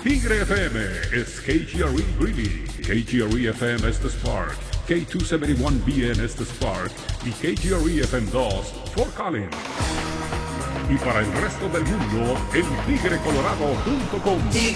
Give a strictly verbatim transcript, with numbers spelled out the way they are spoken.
Tigre F M es K G R E Greeley, K G R E F M Estes Park, K doscientos setenta y uno B N Estes Park y K G R E F M dos Fort Collins. Y para el resto del mundo en tigre colorado punto com.